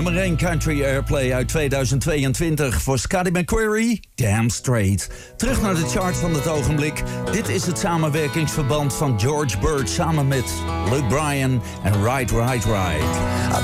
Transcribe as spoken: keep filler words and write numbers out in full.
Nummer één Country Airplay uit tweeduizend tweeëntwintig voor Scotty McCreery, Damn Straight. Terug naar de chart van het ogenblik. Dit is het samenwerkingsverband van George Bird samen met Luke Bryan en Right, Right, Right.